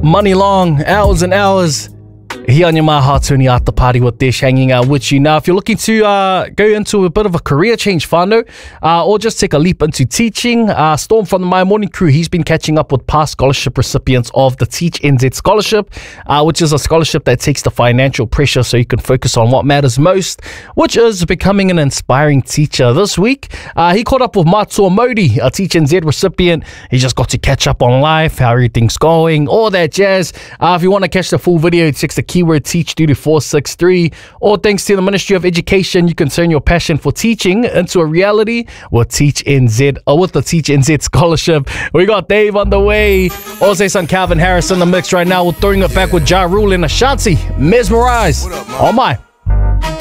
money long, hours and hours here on your Maha Tuni After Party with Dish, hanging out with you. Now, if you're looking to go into a bit of a career change, whānau, or just take a leap into teaching, Storm from the My Morning Crew, he's been catching up with past scholarship recipients of the Teach NZ Scholarship, which is a scholarship that takes the financial pressure so you can focus on what matters most, which is becoming an inspiring teacher. This week, he caught up with Matua Modi, a Teach NZ recipient. He just got to catch up on life, how everything's going, all that jazz. If you want to catch the full video, text the keyword teach due to 463, or thanks to the Ministry of Education, you can turn your passion for teaching into a reality with Teach NZ, or with the Teach NZ Scholarship. We got Dave on the way. Ozay's son Calvin Harris in the mix right now. We're throwing it back with Ja Rule and Ashanti, Mesmerize. Oh my.